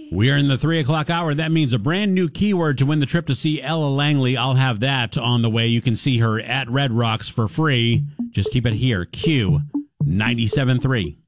We are in the 3 o'clock hour. That means a brand new keyword to win the trip to see Ella Langley. I'll have that on the way. You can see her at Red Rocks for free. Just keep it here. Q 97.3.